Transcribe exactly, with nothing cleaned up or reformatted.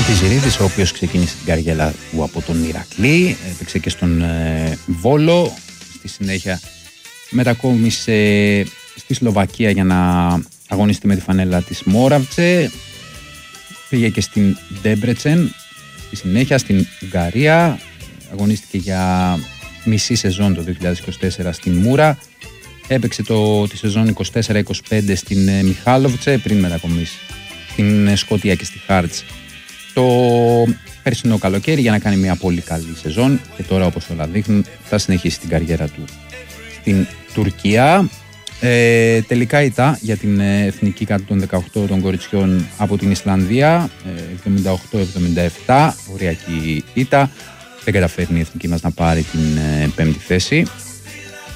Πιζηρίδης, ο οποίος ξεκίνησε την καριέρα του από τον Ηρακλή, έπαιξε και στον ε, Βόλο, στη συνέχεια μετακόμισε στη Σλοβακία για να αγωνιστεί με τη φανέλα της Μόραβτσε, πήγε και στην Ντέμπρετσεν, στη συνέχεια στην Ουγγαρία, αγωνίστηκε για μισή σεζόν το δύο χιλιάδες είκοσι τέσσερα στην Μούρα, έπαιξε το, τη σεζόν είκοσι τέσσερα είκοσι πέντε στην ε, Μιχάλοβτσε πριν μετακομίσει στην ε, Σκωτία και στη Χάρτς το περσινό καλοκαίρι για να κάνει μια πολύ καλή σεζόν και τώρα, όπως όλα δείχνουν, θα συνεχίσει την καριέρα του στην Τουρκία. Ε, τελικά ήττα για την εθνική κάτω των δεκαοκτώ των κοριτσιών από την Ισλανδία, εβδομήντα οκτώ εβδομήντα επτά, οριακή ήττα. Δεν καταφέρνει η εθνική μας να πάρει την ε, πέμπτη θέση.